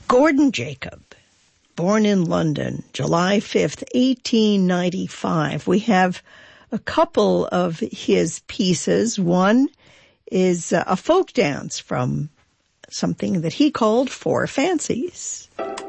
Gordon Jacob, born in London, July 5th, 1895. We have a couple of his pieces. One is a folk dance from something that he called Four Fancies.